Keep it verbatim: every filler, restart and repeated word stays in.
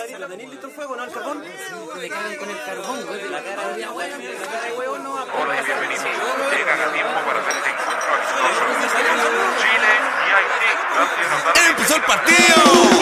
¿Lo tenéis listo el fuego, no? ¿El carbón? Me cagan con el carbón, güey. La cara de Hola y bienvenidos. Llega a tiempo para ver el encuentro exitoso entre Chile y Haití. ¡Empezó el partido!